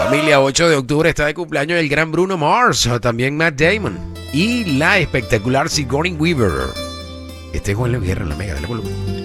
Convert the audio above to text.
Familia, 8 de octubre está de cumpleaños el gran Bruno Mars, también Matt Damon y la espectacular Sigourney Weaver. Este es Juan Luis Guerra en la Mega de la Columna.